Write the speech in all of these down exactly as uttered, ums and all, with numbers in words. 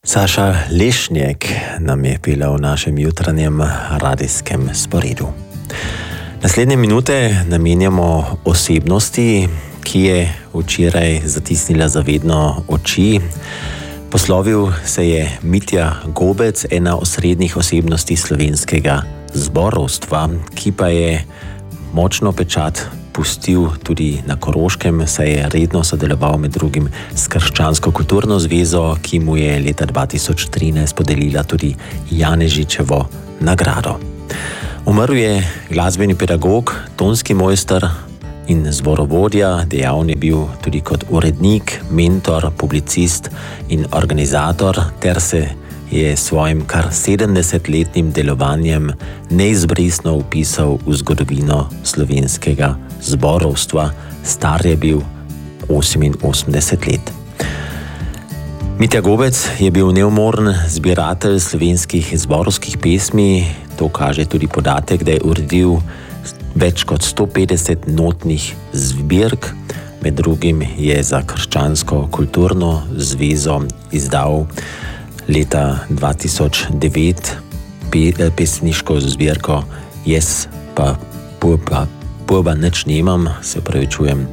Saša Lešnjak nam je pela v našem jutranjem radijskem sporedu. Naslednje minute namenjamo osebnosti, ki je včeraj zatisnila zavedno oči. Poslovil se je Mitja Gobec, ena osrednjih osebnosti slovenskega zborovstva, ki pa je močno pečat pustil tudi na Koroškem, saj je redno sodeloval med drugim s Krščansko kulturno zvezo, ki mu je leta dva tisoč trinajst podelila tudi Janežičevo nagrado. Umrl je glasbeni pedagog, tonski mojster in zborovodja, dejaven je bil tudi kot urednik, mentor, publicist in organizator, ter se je svojim kar sedemdesetletnim delovanjem neizbrisno vpisal v zgodovino slovenskega zborovstva. Star je bil oseminosemdeset let. Mitja Gobec je bil neumoren zbiratelj slovenskih zborovskih pesmi. To kaže tudi podatek, da je uredil več kot sto petdeset notnih zbirk. Med drugim je za Krščansko kulturno zvezo izdal leta dva tisoč devet pesniško zbirko Jaz pa purba, purba nič nemam, se upravičujem.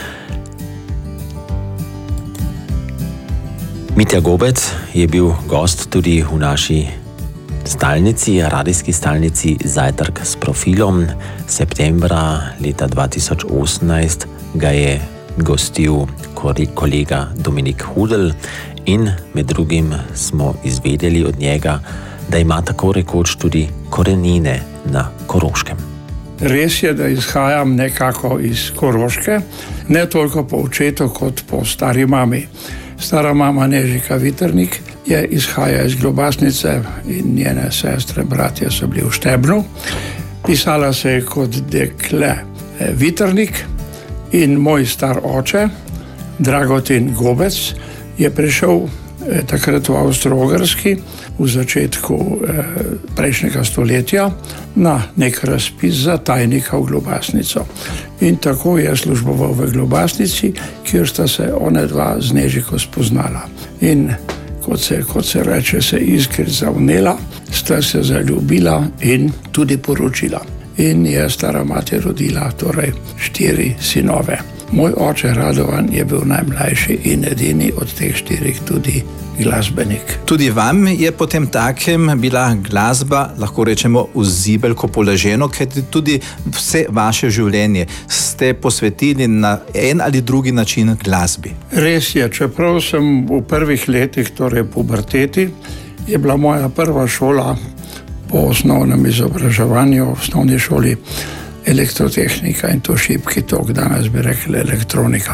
Mitja Gobec je bil gost tudi v naši stalnici, radijski stalnici Zajtrk s profilom. Septembra leta dva tisoč osemnajst ga je gostil kolega Dominik Hudl in med drugim smo izvedeli od njega, da ima tako rekoč tudi korenine na Koroškem. Res je, da izhajam nekako iz Koroške, ne toliko po očetu kot po stari mami. Stara mama Nežika Vitrnik je izhaja iz Globasnice in njene sestre, bratje so bili v Štebnu. Pisala se je kot dekle Vitrnik in moj star oče, Dragotin Gobec, je prišel eh, takrat v Avstro-Ogrski v začetku eh, prejšnjega stoletja na nek razpis za tajnika v Globasnico. In tako je služboval v Globasnici, kjer sta se one dva z Nežiko spoznala. In kot se, kot se reče, se iskrica vnela, sta se zaljubila in tudi poročila. In je stara mati rodila torej štiri sinove. Moj oče Radovan je bil najmlajši in edini od teh štirih tudi glasbenik. Tudi vam je potem takem bila glasba, lahko rečemo, v zibelko položeno, ker tudi vse vaše življenje ste posvetili na en ali drugi način glasbi. Res je, čeprav sem v prvih letih, torej puberteti, je bila moja prva šola po osnovnem izobraževanju v osnovni šoli elektrotehnika in to šibki tok, danes bi rekli elektronika.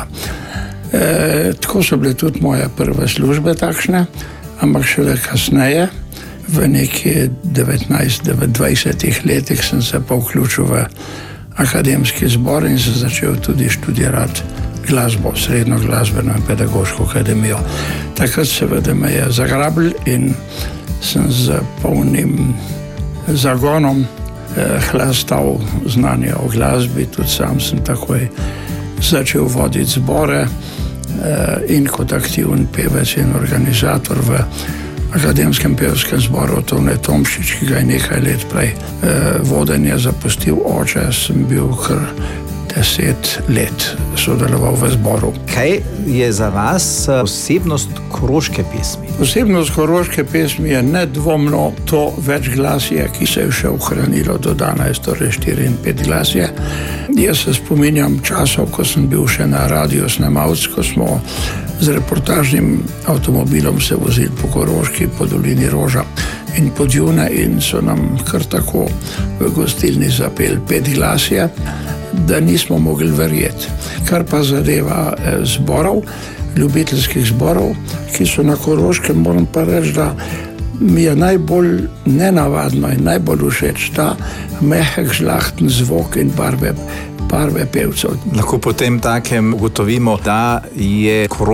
E, tako so bile tudi moje prve službe takšne, ampak šele kasneje, v nekje devetnajst dvajsetih letih sem se pa vključil v akademski zbor in se začel tudi študirati glasbo, srednjo glasbeno in pedagoško akademijo. Takrat seveda me je zagrabil in sem z polnim zagonom hlastal znanje o glasbi, tudi sam sem takoj začel voditi zbore in kot aktiven pevec in organizator v akademskem pevskem zboru Tone Tomšič, ki ga je nekaj let prej vodenje zapustil oče, sem bil kar deset let sodeloval v zboru. Kaj je za vas posebnost koroške pesmi? Posebnost koroške pesmi je nedvomno to večglasje, ki se je še ohranilo do danes, torej štiri in pet glasje. Jaz se spominjam časov, ko sem bil še na radio snemalc, ko smo z reportažnim avtomobilom se vozili po Koroški, po dolini Roža in Podjune in so nam kar tako v gostilni zapeli pet glasje, da nismo mogli verjeti. Kar pa zadeva zborov, ljubiteljskih zborov, ki so na Koroškem, moram pa reči, da mi je najbolj nenavadno in najbolj všeč ta mehek, žlahten zvok in barve, barve pevcev. Lahko potem takem ugotovimo, da je koroška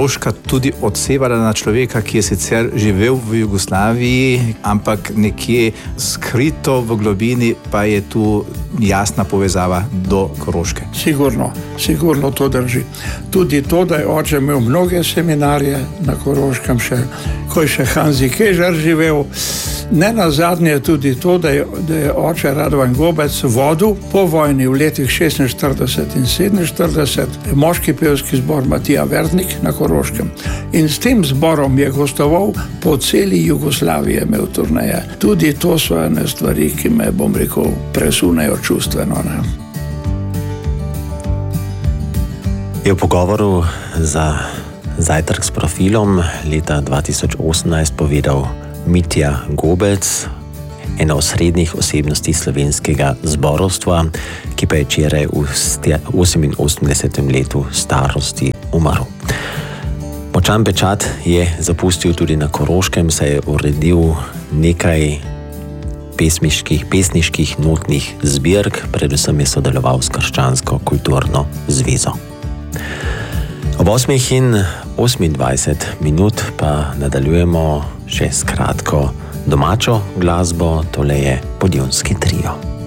tudi odsevala na človeka, ki je sicer živel v Jugoslaviji, ampak nekje skrito v globini pa je tu jasna povezava do Koroške. Sigurno, sigurno to drži. Tudi to, da je oče imel mnoge seminarije na Koroškem, še, ko je še Hanzi Kežar živel. Ne nazadnje tudi to, da je, da je oče Radovan Gobec vodil po vojni v letih šestinštirideset in sedeminštirideset moški pevski zbor Matija Verdnik na Koroškem. In s tem zborom je gostoval po celi Jugoslaviji, imel turneje. Tudi to so ene stvari, ki me, bom rekel, presunejo čustveno. Ne? Je v pogovoru za Zajtrk s profilom leta dva tisoč osemnajst povedal Mitja Gobec, ena osrednjih osebnosti slovenskega zborovstva, ki pa je včeraj v oseminosemdesetem letu starosti umrl. Močan pečat je zapustil tudi na Koroškem, saj je uredil nekaj pesniških, pesniških notnih zbirk, predvsem je sodeloval s Krščansko kulturno zvezo. Ob osmih in osemindvajset minut pa nadaljujemo še s kratko domačo glasbo, tole je Podjunski trio.